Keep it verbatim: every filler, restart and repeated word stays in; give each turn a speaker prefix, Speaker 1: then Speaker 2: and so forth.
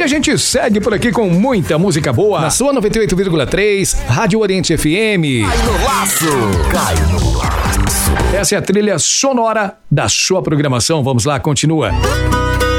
Speaker 1: a gente segue por aqui com muita música boa. Na sua noventa e oito vírgula três, Rádio Oriente F M.
Speaker 2: Cai no laço, cai no laço.
Speaker 1: Essa é a trilha sonora da sua programação. Vamos lá, continua.